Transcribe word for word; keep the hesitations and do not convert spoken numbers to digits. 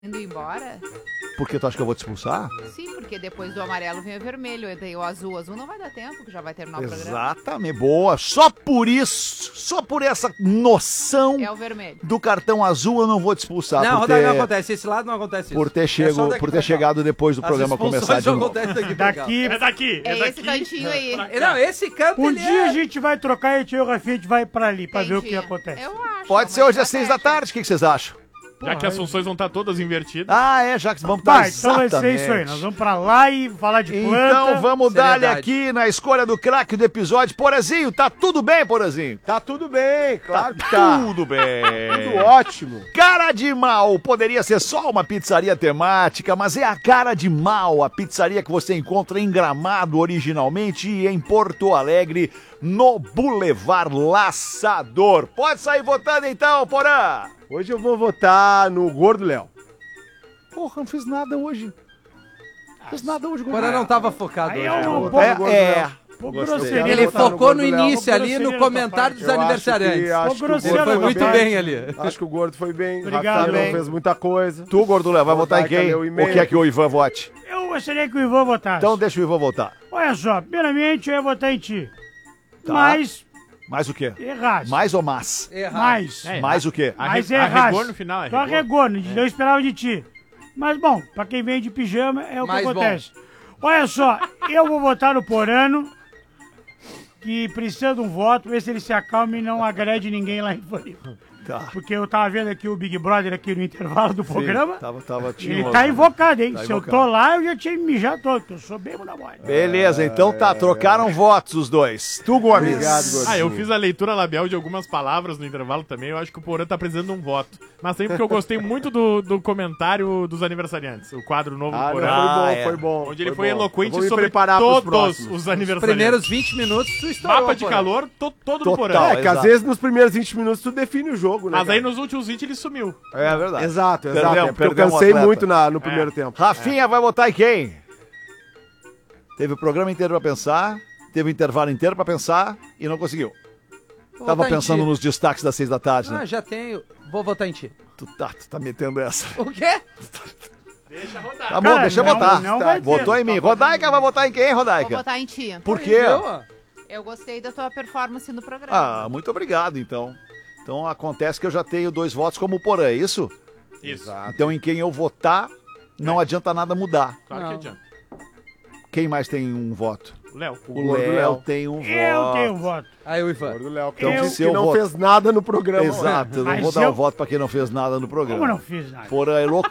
Indo embora? Porque tu acha que eu vou te expulsar? Sim, porque depois do amarelo vem o vermelho, e daí o azul. O azul não vai dar tempo, que já vai terminar o programa. Exatamente, boa. Só por isso, só por essa noção É o vermelho. do cartão azul eu não vou te expulsar. Não, por Rodaica, ter, não acontece. Esse lado não acontece isso. por ter, chego, daqui por pra ter cá. chegado depois do As programa começar expulsões de novo. acontecem daqui pra cá. Daqui. É daqui, é, É esse daqui. cantinho aí. Não, esse canto Um ele dia é... a gente vai trocar e eu e o Rafinha a gente vai pra ali, pra ver o que Entendi. acontece. Eu acho. Pode é ser uma hoje às seis da estratégia. tarde, o que, que vocês acham? Já que as funções vão estar todas invertidas. Ah, é, já que vamos estar Vai, então vai ser isso aí. Nós vamos pra lá e falar de planta. Então vamos dar-lhe Seriedade. aqui na escolha do craque do episódio. Porazinho, tá tudo bem, Porazinho? Tá tudo bem, claro Tá que tá. tudo bem. Tudo ótimo. Cara de Mal poderia ser só uma pizzaria temática, mas é a Cara de Mal, a pizzaria que você encontra em Gramado originalmente e em Porto Alegre, no Boulevard Laçador. Pode sair votando então, Porã. Hoje eu vou votar no Gordo Léo. Porra, não fiz nada hoje. Não fiz nada hoje. Agora não tava focado Aí hoje. é Eu um vou pouco, votar no Gordo É, Léo. pouco Gostei. grosseria. Ele Botar no focou Gordo no Léo. início ali, Grosseria no da comentário parte. dos Eu aniversariantes. Acho que, acho Ô, que o grosseiro Gordo Foi da foi muito parte. bem ali. Acho que o Gordo foi bem. Obrigado, Rafael bem. não fez muita coisa. Tu, Gordo Léo, vai votar em Rodaica quem? leu o Ou e-mail. quer que o Ivan vote? Eu gostaria que o Ivan votasse. Então deixa o Ivan votar. Olha só, primeiramente eu ia votar em ti. Tá. Mas, Mais o quê? errado. Mais ou mais? Errado. Mais. É, Mais o quê? Mas Arre- errado. arregou no final, Tu arregou. arregou, não eu esperava de ti. Mas bom, pra quem vem de pijama é o que Mais acontece. Olha só, eu vou votar no Porano, que precisa de um voto, ver se ele se acalma e não agrede ninguém lá em Floripa. Tá. Porque eu tava vendo aqui o Big Brother aqui no intervalo do programa. Tava, tava, tinha Ele uma- tá invocado, hein? Tá Se eu invocado. tô lá, eu já tinha me mijado todo, porque eu sou bêbado da mole. Beleza, então tá, trocaram votos os dois. Tu, Gomes. Obrigado, Gordo. Ah, eu fiz a leitura labial de algumas palavras no intervalo também. Eu acho que o Porã tá precisando de um voto. Mas também porque eu gostei muito do, do comentário dos aniversariantes. O quadro novo Ah, do não, Porã. foi bom, Ah, é. foi bom. Onde ele foi foi bom. eloquente Eu vou me sobre preparar pros todos próximos. os Os aniversariantes. primeiros vinte minutos tu estourou. Mapa de pô. calor, to- todo Total. do Porã. É, que às Exato. vezes nos primeiros vinte minutos tu define o jogo, né? Mas aí cara? nos últimos vinte ele sumiu. É verdade. Exato, exato. Perdemos- é porque eu perdemos o cansei atleta. muito na, no primeiro É. tempo. Rafinha vai votar em quem? Teve o programa inteiro pra pensar, teve o intervalo inteiro pra pensar e não conseguiu. Vou Tava votar em pensando ti. nos destaques das seis da tarde, Ah, né? já tenho. Vou votar em ti. Tu tá, tu tá metendo essa. O quê? Deixa rodar. Tá bom, Cara, deixa eu não- votar. não vai Votou ter. em mim. Rodaica vai votar em quem, Vou Rodaica? votar em ti. Por quê? Entendeu? Eu gostei da tua performance no programa. Ah, muito obrigado, então. Então acontece que eu já tenho dois votos como o Porã, é isso? Isso. Então em quem eu votar, não adianta nada mudar. Claro que Não. adianta. Quem mais tem um voto? O Léo. O Gordo Léo Léo. tem um voto. Eu tenho um voto. Aí o Ivan. Gordo Léo, que, Então, não- se que eu não voto- fez nada no programa. Exato, eu não Mas vou dar eu- um voto pra quem não fez nada no programa. Como não fiz nada? Porã é louco.